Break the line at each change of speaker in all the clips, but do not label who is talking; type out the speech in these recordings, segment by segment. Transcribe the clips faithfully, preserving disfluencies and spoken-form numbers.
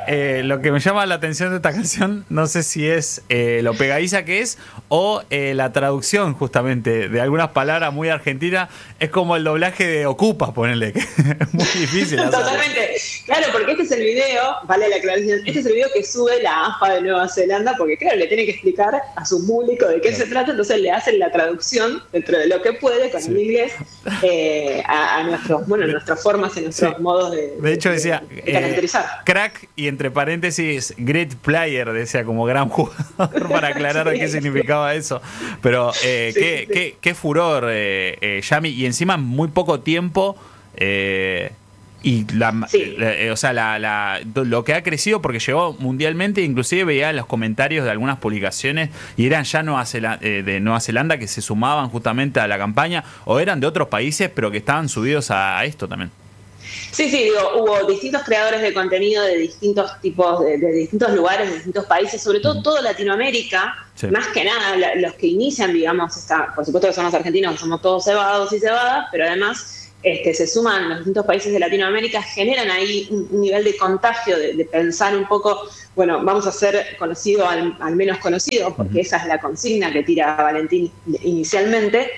eh, lo que me llama la atención de esta canción, no sé si es eh, lo pegadiza que es o eh, la traducción justamente de algunas palabras muy argentinas. Es como el doblaje de Ocupa, ponerle, que es muy difícil hacer.
Totalmente. Claro, porque este es el video, vale la aclaración, este es el video que sube la A F A de Nueva Zelanda, porque claro, le tiene que explicar a su público de qué claro. se trata, entonces le hacen la traducción dentro de lo que puede con sí. el inglés eh, a, a nuestros, bueno, nuestras formas y nuestros sí. modos de,
de hecho decía
de, de caracterizar.
Eh, crack y entre paréntesis great player, decía como gran jugador para aclarar sí. qué significaba eso. Pero eh, sí, qué, sí. Qué, qué furor, eh, eh, Yami, y encima en muy poco tiempo. Eh, Y la, sí. la, o sea, la, la, lo que ha crecido, porque llegó mundialmente, inclusive veía los comentarios de algunas publicaciones y eran ya Nueva Zelanda, eh, de Nueva Zelanda que se sumaban justamente a la campaña, o eran de otros países, pero que estaban subidos a, a esto también.
Sí, sí, digo, hubo distintos creadores de contenido de distintos tipos, de, de distintos lugares, de distintos países, sobre todo toda Latinoamérica, sí. más que nada la, los que inician, digamos, está, por supuesto que somos argentinos, que somos todos cebados y cebadas, pero además este, se suman los distintos países de Latinoamérica, generan ahí un, un nivel de contagio, de, de pensar un poco, bueno, vamos a ser conocido al, al menos conocido, porque uh-huh. esa es la consigna que tira Valentín inicialmente,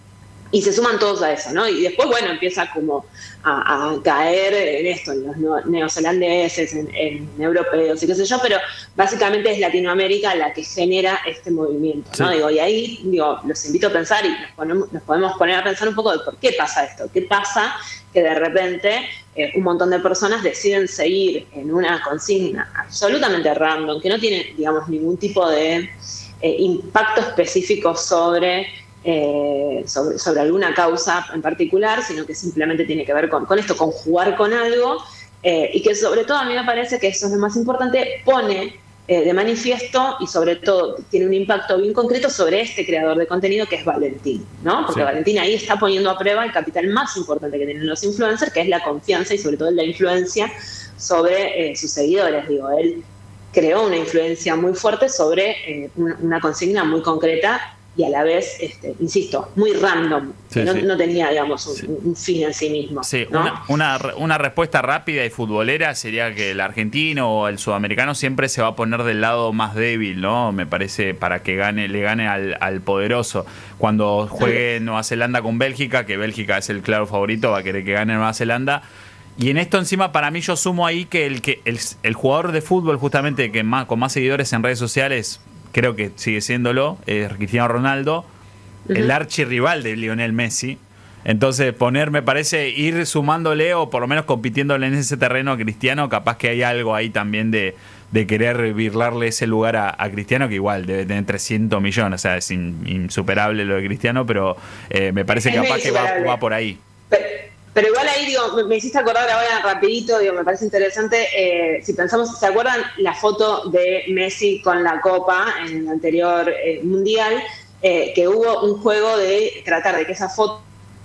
y se suman todos a eso, ¿no? Y después, bueno, empieza como a, a caer en esto, en los neozelandeses, en, en europeos y qué sé yo, pero básicamente es Latinoamérica la que genera este movimiento, ¿no? Sí. Digo, y ahí, digo, los invito a pensar y nos, ponemos, nos podemos poner a pensar un poco de por qué pasa esto, qué pasa que de repente eh, un montón de personas deciden seguir en una consigna absolutamente random, que no tiene, digamos, ningún tipo de eh, impacto específico sobre... Eh, sobre, sobre alguna causa en particular, sino que simplemente tiene que ver con, con esto, con jugar con algo, eh, y que sobre todo a mí me parece que eso es lo más importante, pone eh, de manifiesto y sobre todo tiene un impacto bien concreto sobre este creador de contenido que es Valentín, ¿no? Porque sí. Valentín ahí está poniendo a prueba el capital más importante que tienen los influencers, que es la confianza y sobre todo la influencia sobre eh, sus seguidores. Digo, él creó una influencia muy fuerte sobre eh, una, una consigna muy concreta y a la vez, este, insisto, muy random, sí, no, sí. no tenía, digamos, un, sí. un fin en sí mismo.
Sí,
¿no?
una, una, una respuesta rápida y futbolera sería que el argentino o el sudamericano siempre se va a poner del lado más débil, ¿no? Me parece, para que gane, le gane al, al poderoso. Cuando juegue sí. Nueva Zelanda con Bélgica, que Bélgica es el claro favorito, va a querer que gane Nueva Zelanda. Y en esto encima para mí yo sumo ahí que el, que el, el jugador de fútbol justamente que más, con más seguidores en redes sociales, creo que sigue siéndolo, es Cristiano Ronaldo, uh-huh. el archirrival de Lionel Messi. Entonces poner, me parece, ir sumándole o por lo menos compitiéndole en ese terreno a Cristiano, capaz que hay algo ahí también de, de querer birlarle ese lugar a, a Cristiano, que igual debe tener trescientos millones, o sea, es in, insuperable lo de Cristiano, pero eh, me parece es capaz que va, va por ahí.
Pero, pero igual ahí, digo, me hiciste acordar ahora rapidito, digo, me parece interesante, eh, si pensamos, ¿se acuerdan la foto de Messi con la Copa en el anterior eh, Mundial? Eh, que hubo un juego de tratar de que esa foto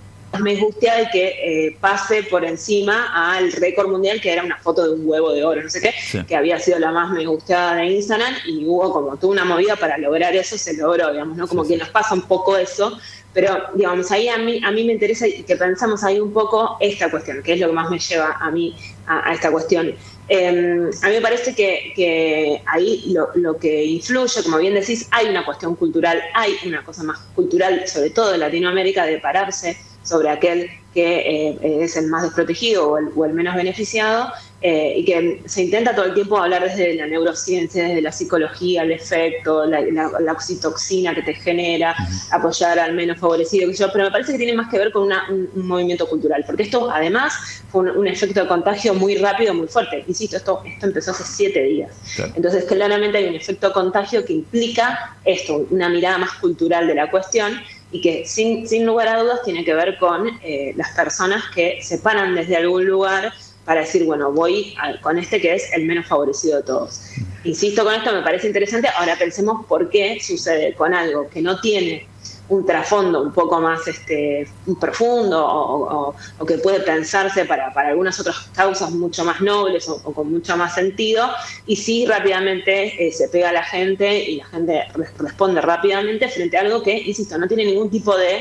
me gusteada y que eh, pase por encima al récord mundial, que era una foto de un huevo de oro, no sé qué, sí. que había sido la más me gusteada de Instagram, y hubo como toda una movida para lograr eso, se logró, digamos, ¿no? Como sí, que sí. nos pasa un poco eso, pero, digamos, ahí a mí, a mí me interesa y que pensamos ahí un poco esta cuestión, que es lo que más me lleva a mí a, a esta cuestión. Eh, a mí me parece que, que ahí lo, lo que influye, como bien decís, hay una cuestión cultural, hay una cosa más cultural, sobre todo en Latinoamérica, de pararse sobre aquel que eh, es el más desprotegido o el, o el menos beneficiado, eh, y que se intenta todo el tiempo hablar desde la neurociencia, desde la psicología, el efecto, la, la, la oxitoxina que te genera, uh-huh. apoyar al menos favorecido, que yo, pero me parece que tiene más que ver con una, un, un movimiento cultural, porque esto además fue un, un efecto de contagio muy rápido, muy fuerte. Insisto, esto, esto empezó hace siete días. Claro. Entonces claramente hay un efecto de contagio que implica esto, una mirada más cultural de la cuestión, y que sin, sin lugar a dudas tiene que ver con eh, las personas que se paran desde algún lugar para decir, bueno, voy a, con este que es el menos favorecido de todos. Insisto con esto, me parece interesante. Ahora pensemos por qué sucede con algo que no tiene un trasfondo un poco más este, profundo o, o, o que puede pensarse para, para algunas otras causas mucho más nobles o, o con mucho más sentido, y sí rápidamente eh, se pega a la gente y la gente responde rápidamente frente a algo que, insisto, no tiene ningún tipo de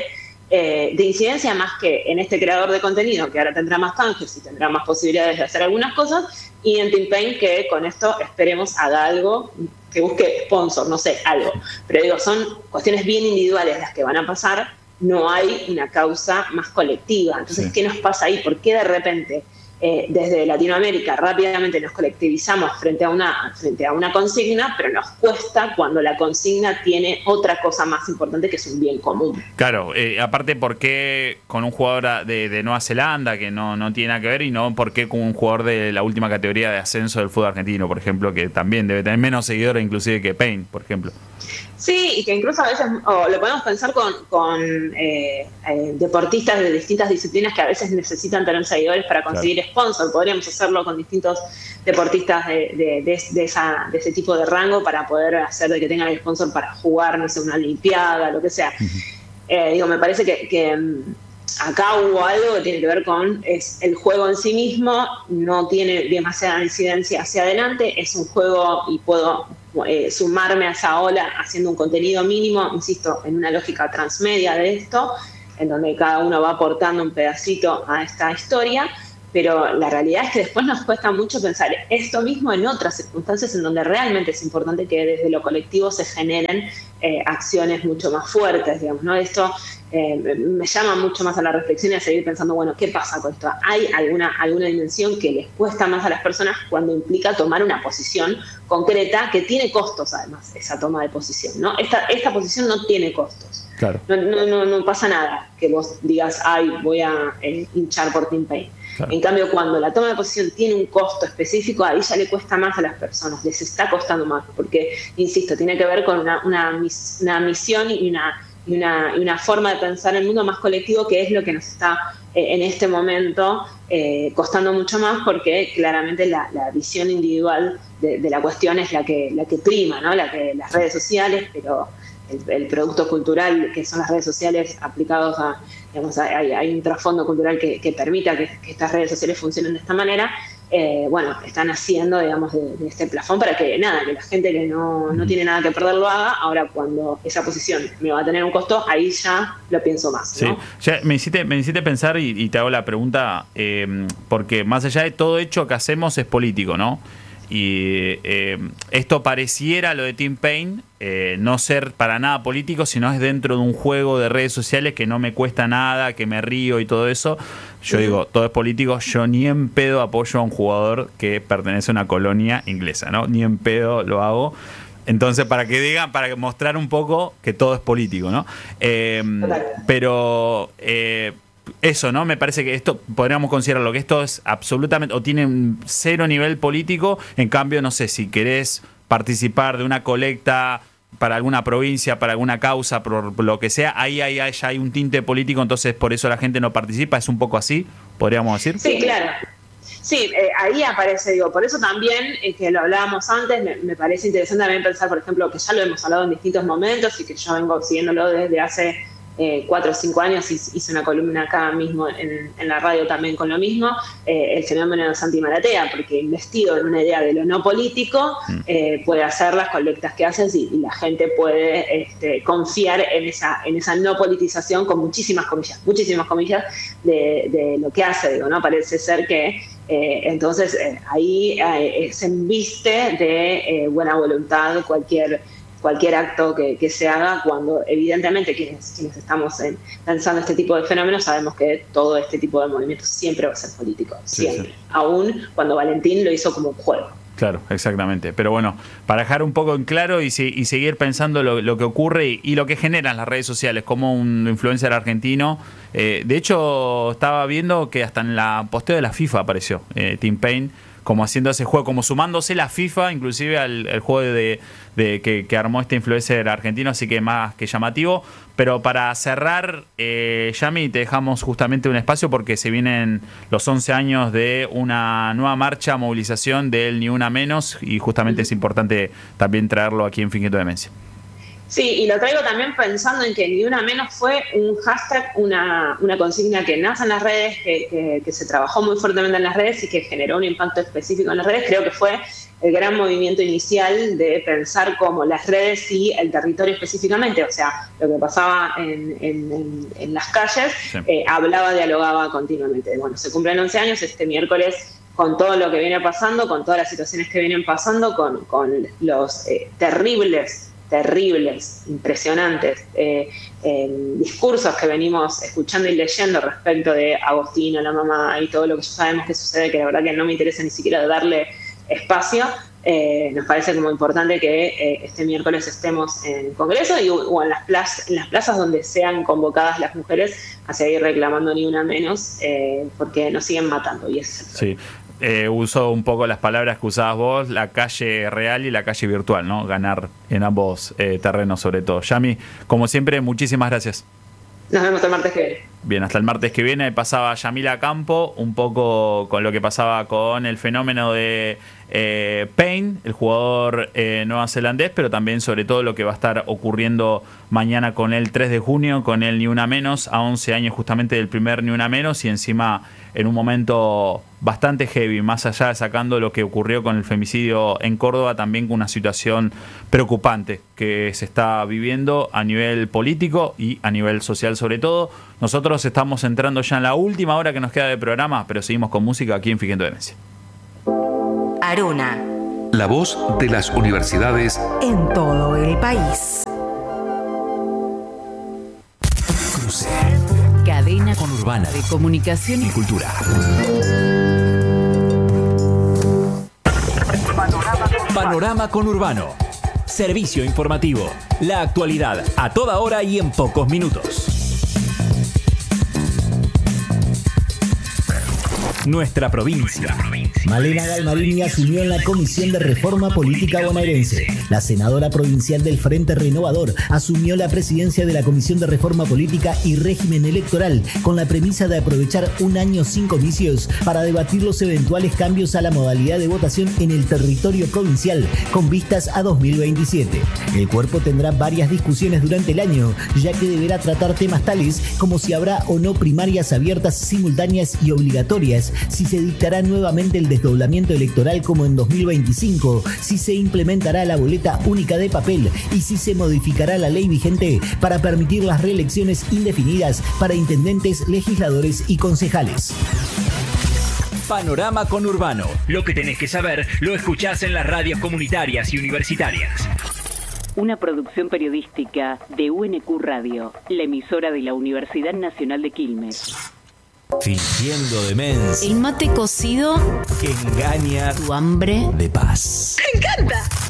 eh, de incidencia más que en este creador de contenido, que ahora tendrá más canjes y tendrá más posibilidades de hacer algunas cosas, y en Tim Payne, que con esto esperemos haga algo, que busque sponsor, no sé, algo. Pero digo, son cuestiones bien individuales las que van a pasar, no hay una causa más colectiva. Entonces, sí. ¿Qué nos pasa ahí? ¿Por qué de repente eh, desde Latinoamérica rápidamente nos colectivizamos frente a, una, frente a una consigna, pero nos cuesta cuando la consigna tiene otra cosa más importante que es un bien común?
Claro, eh, aparte, ¿por qué con un jugador de, de Nueva Zelanda que no, no tiene nada que ver, y no por qué con un jugador de la última categoría de ascenso del fútbol argentino, por ejemplo, que también debe tener menos seguidores inclusive que Payne, por ejemplo?
Sí, y que incluso a veces oh, lo podemos pensar con, con eh, eh, deportistas de distintas disciplinas que a veces necesitan tener seguidores para conseguir claro. sponsor. Podríamos hacerlo con distintos deportistas de, de, de, de, esa, de ese tipo de rango para poder hacer de que tengan el sponsor para jugar, no sé, una olimpiada, lo que sea. Uh-huh. eh, digo, me parece que, que acá hubo algo que tiene que ver con es el juego en sí mismo, no tiene demasiada incidencia hacia adelante, es un juego y puedo eh, sumarme a esa ola haciendo un contenido mínimo, insisto, en una lógica transmedia de esto, en donde cada uno va aportando un pedacito a esta historia, pero la realidad es que después nos cuesta mucho pensar esto mismo en otras circunstancias en donde realmente es importante que desde lo colectivo se generen eh, acciones mucho más fuertes, digamos, ¿no? Esto eh, me llama mucho más a la reflexión y a seguir pensando, bueno, ¿qué pasa con esto? ¿Hay alguna, alguna dimensión que les cuesta más a las personas cuando implica tomar una posición concreta que tiene costos, además, esa toma de posición, ¿no? Esta, esta posición no tiene costos.
Claro.
No, no, no, no pasa nada que vos digas, ay, voy a eh, hinchar por Tim Payne. Claro. En cambio, cuando la toma de posición tiene un costo específico, ahí ya le cuesta más a las personas, les está costando más, porque, insisto, tiene que ver con una, una, mis, una misión y una, y, una, y una forma de pensar el mundo más colectivo, que es lo que nos está eh, en este momento eh, costando mucho más, porque claramente la, la visión individual de, de la cuestión es la que, la que prima, ¿no? La que las redes sociales, pero el, el producto cultural que son las redes sociales aplicados a, digamos, hay, hay un trasfondo cultural que, que permita que, que estas redes sociales funcionen de esta manera, eh, bueno, están haciendo, digamos, de, de este plafón para que nada, que la gente que no, no tiene nada que perder lo haga. Ahora, cuando esa posición me va a tener un costo, ahí ya lo pienso más, ¿no?
Sí, ya me hiciste, me hiciste pensar y, y te hago la pregunta, eh, porque más allá de todo hecho que hacemos es político, ¿no? Y eh, esto pareciera, lo de Tim Payne, eh, no ser para nada político, sino es dentro de un juego de redes sociales que no me cuesta nada, que me río y todo eso. Yo uh-huh. digo, todo es político. Yo ni en pedo apoyo a un jugador que pertenece a una colonia inglesa, ¿no? Ni en pedo lo hago. Entonces, para que digan, para mostrar un poco que todo es político, ¿no? Eh, pero... Eh, Eso, ¿no? Me parece que esto, podríamos considerarlo, que esto es absolutamente, o tiene un cero nivel político. En cambio, no sé, si querés participar de una colecta para alguna provincia, para alguna causa, por lo que sea, ahí, ahí, ahí ya hay un tinte político, entonces por eso la gente no participa. ¿Es un poco así, podríamos decir?
Sí, claro. Sí, eh, ahí aparece, digo, por eso también, eh, que lo hablábamos antes, me, me parece interesante también pensar, por ejemplo, que ya lo hemos hablado en distintos momentos y que yo vengo siguiéndolo desde hace Eh, cuatro o cinco años, hice una columna acá mismo en, en la radio también con lo mismo, eh, el fenómeno de Santi Maratea, porque investido en una idea de lo no político, eh, puede hacer las colectas que haces y, y la gente puede este, confiar en esa, en esa no politización, con muchísimas comillas, muchísimas comillas de, de lo que hace, digo, ¿no? Parece ser que eh, entonces eh, ahí eh, se embiste de eh, buena voluntad cualquier cualquier acto que, que se haga, cuando evidentemente quienes, quienes estamos en, lanzando este tipo de fenómenos sabemos que todo este tipo de movimientos siempre va a ser político, siempre, sí, sí. Aún cuando Valentín lo hizo como un juego.
Claro, exactamente. Pero bueno, para dejar un poco en claro y, y seguir pensando lo, lo que ocurre y, y lo que generan las redes sociales, como un influencer argentino. Eh, de hecho, estaba viendo que hasta en la posteo de la FIFA apareció eh, Tim Payne, como haciendo ese juego, como sumándose la FIFA inclusive al, al juego de, de que, que armó este influencer argentino, así que más que llamativo. Pero para cerrar, eh, Yami, te dejamos justamente un espacio porque se vienen los once años de una nueva marcha, movilización del Ni Una Menos, y justamente es importante también traerlo aquí en Fingiendo Demencia.
Sí, y lo traigo también pensando en que Ni Una Menos fue un hashtag, una, una consigna que nace en las redes, que, que, que se trabajó muy fuertemente en las redes y que generó un impacto específico en las redes. Creo que fue el gran movimiento inicial de pensar como las redes y el territorio específicamente, o sea, lo que pasaba en, en, en, en las calles, sí. eh, hablaba, dialogaba continuamente. Bueno, se cumplen once años este miércoles con todo lo que viene pasando, con todas las situaciones que vienen pasando, con, con los eh, terribles, terribles, impresionantes eh, eh, discursos que venimos escuchando y leyendo respecto de Agostina, la mamá y todo lo que ya sabemos que sucede, que la verdad que no me interesa ni siquiera darle espacio. Eh, nos parece como importante que eh, este miércoles estemos en Congreso y, o en las, plazas, en las plazas donde sean convocadas las mujeres a seguir reclamando ni una menos, eh, porque nos siguen matando. Y es
sí. Eh, uso un poco las palabras que usabas vos, la calle real y la calle virtual, ¿no? Ganar en ambos eh, terrenos sobre todo. Yami, como siempre, muchísimas gracias.
Nos vemos el martes que viene.
Bien, hasta el martes que viene pasaba Yamila Campo, un poco con lo que pasaba con el fenómeno de eh, Payne, el jugador eh, neozelandés, pero también sobre todo lo que va a estar ocurriendo mañana con el tres de junio, con el Ni Una Menos, a once años justamente del primer Ni Una Menos, y encima en un momento bastante heavy, más allá de sacando lo que ocurrió con el femicidio en Córdoba, también con una situación preocupante que se está viviendo a nivel político y a nivel social sobre todo. Nosotros estamos entrando ya en la última hora que nos queda de programa, pero seguimos con música aquí en Fingiendo Demencia.
Aruna,
la voz de las universidades
en todo el país.
Cruce.
Cadena
Conurbana
de comunicación
y cultura. Panorama Conurbano. Servicio informativo. La actualidad a toda hora y en pocos minutos. Nuestra provincia.
Malena Galmarini asumió en la Comisión de Reforma Política bonaerense. La senadora provincial del Frente Renovador asumió la presidencia de la Comisión de Reforma Política y Régimen Electoral con la premisa de aprovechar un año sin comicios para debatir los eventuales cambios a la modalidad de votación en el territorio provincial con vistas a dos mil veintisiete. El cuerpo tendrá varias discusiones durante el año, ya que deberá tratar temas tales como si habrá o no primarias abiertas, simultáneas y obligatorias, si se dictará nuevamente el desdoblamiento electoral como en dos mil veinticinco, si se implementará la boleta única de papel y si se modificará la ley vigente para permitir las reelecciones indefinidas para intendentes, legisladores y concejales.
Panorama Conurbano. Lo que tenés que saber lo escuchás en las radios comunitarias y universitarias.
Una producción periodística de U N Q Radio, la emisora de la Universidad Nacional de Quilmes.
Fingiendo demencia.
El mate cocido
que engaña
tu hambre
de paz.
¡Me encanta!